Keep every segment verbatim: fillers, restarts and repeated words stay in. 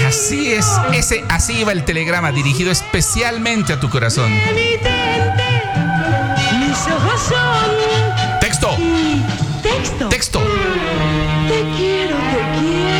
Así es, ese, así va el telegrama dirigido especialmente a tu corazón. Texto. Texto. Texto. Te quiero, te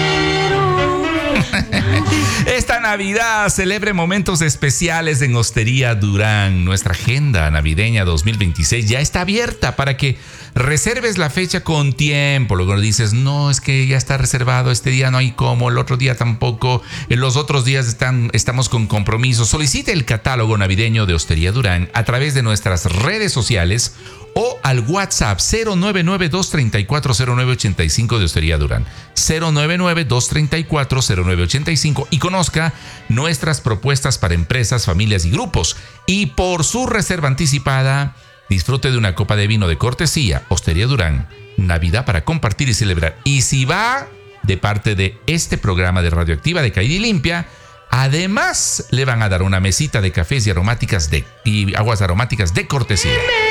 quiero. Esta Navidad celebre momentos especiales en Hostería Durán. Nuestra agenda navideña dos mil veintiséis ya está abierta para que reserves la fecha con tiempo. Luego dices, no, es que ya está reservado, este día no hay cómo, el otro día tampoco, en los otros días están, estamos con compromisos. Solicite el catálogo navideño de Hostería Durán a través de nuestras redes sociales o al WhatsApp cero nueve nueve, dos tres cuatro, cero nueve ocho cinco de Hostería Durán. cero nueve nueve, dos tres cuatro, cero nueve ocho cinco y conozca nuestras propuestas para empresas, familias y grupos. Y por su reserva anticipada, disfrute de una copa de vino de cortesía. Hostería Durán, Navidad para compartir y celebrar. Y si va de parte de este programa de Radioactiva de Caída y Limpia, además le van a dar una mesita de cafés y aromáticas de, y aguas aromáticas de cortesía.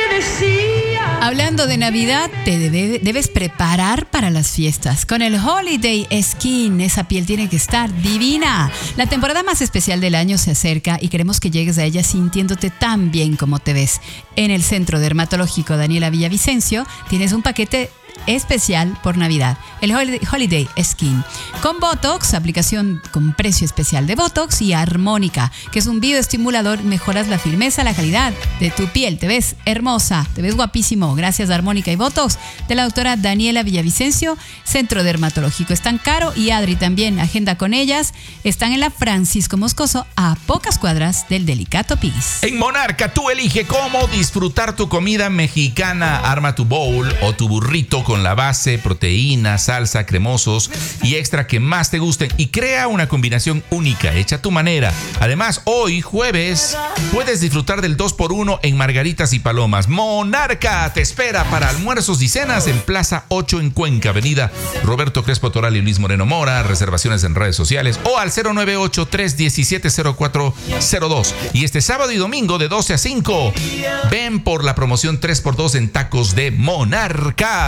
Hablando de Navidad, te debe, debes preparar para las fiestas. Con el Holiday Skin, esa piel tiene que estar divina. La temporada más especial del año se acerca y queremos que llegues a ella sintiéndote tan bien como te ves. En el Centro Dermatológico Daniela Villavicencio tienes un paquete especial por Navidad, el Holiday Skin, con Botox, aplicación con precio especial de Botox, y Armónica, que es un bioestimulador. Mejoras la firmeza, la calidad de tu piel, te ves hermosa, te ves guapísimo gracias a Armónica y Botox de la doctora Daniela Villavicencio, Centro Dermatológico. Están Caro y Adri también, agenda con ellas. Están en la Francisco Moscoso, a pocas cuadras del Delicato Piggy's. En Monarca tú elige cómo disfrutar tu comida mexicana. Arma tu bowl o tu burrito con la base, proteína, salsa, cremosos y extra que más te gusten y crea una combinación única, hecha a tu manera. Además, hoy jueves puedes disfrutar del dos por uno en margaritas y palomas. Monarca te espera para almuerzos y cenas en Plaza ocho en Cuenca, Avenida Roberto Crespo Toral y Luis Moreno Mora. Reservaciones en redes sociales o al cero nueve ocho, tres uno siete, cero cuatro cero dos. Y este sábado y domingo de doce a cinco, ven por la promoción tres por dos en tacos de Monarca.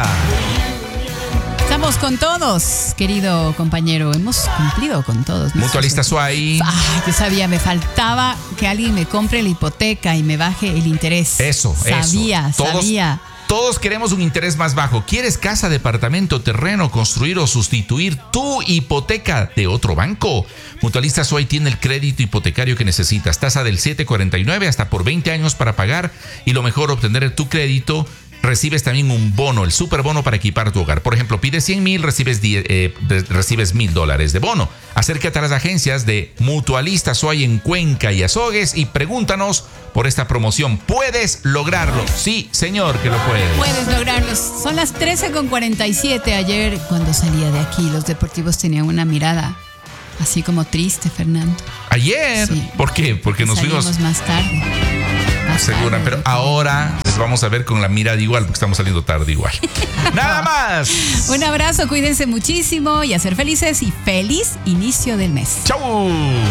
Estamos con todos, querido compañero. Hemos cumplido con todos. Mutualista Suay. Ay, yo sabía, me faltaba que alguien me compre la hipoteca y me baje el interés. Eso, sabía, eso. Todos, sabía. Todos queremos un interés más bajo. ¿Quieres casa, departamento, terreno, construir o sustituir tu hipoteca de otro banco? Mutualista Suay tiene el crédito hipotecario que necesitas. Tasa del siete cuarenta y nueve hasta por veinte años para pagar. Y lo mejor, obtener tu crédito. Recibes también un bono, el super bono para equipar tu hogar. Por ejemplo, pides cien mil, recibes, eh, recibes mil dólares de bono. Acércate a las agencias de Mutualista Suay en Cuenca y Azogues y pregúntanos por esta promoción. ¿Puedes lograrlo? Sí, señor, que lo puedes. Puedes lograrlo. Son las trece con cuarenta y siete. Ayer, cuando salía de aquí, los deportivos tenían una mirada así como triste, Fernando. ¿Ayer? Sí. ¿Por qué? Porque nos Salimos fuimos más tarde. Segura, pero ahora les vamos a ver con la mirada igual, porque estamos saliendo tarde igual. Nada más. Un abrazo, cuídense muchísimo y a ser felices y feliz inicio del mes. ¡Chau!